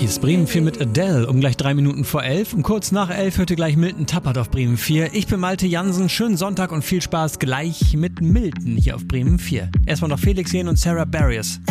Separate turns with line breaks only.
Hier ist Bremen 4 mit Adele, um gleich 3 Minuten vor 11. Und kurz nach 11 hört ihr gleich Milton Tappert auf Bremen 4. Ich bin Malte Jansen, schönen Sonntag und viel Spaß gleich mit Milton hier auf Bremen 4. Erstmal noch Felix Jähn und Sarah Barrios.